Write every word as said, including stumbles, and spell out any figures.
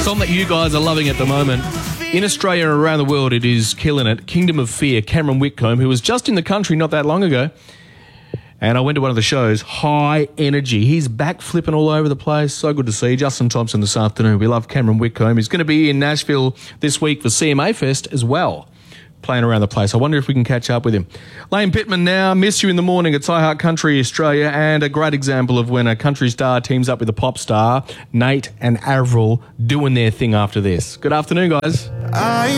Song that you guys are loving at the moment. In Australia and around the world, it is killing it. Kingdom of Fear, Cameron Whitcomb, who was just in the country not that long ago. And I went to one of the shows, High Energy. He's back flipping all over the place. So good to see Justin Thompson this afternoon. We love Cameron Whitcomb. He's going to be in Nashville this week for C M A Fest as well, playing around the place. I wonder if we can catch up with him. Lane Pittman now, Miss You in the Morning. It's I Heart Country Australia, and a great example of when a country star teams up with a pop star, Nate and Avril, doing their thing after this. Good afternoon, guys. I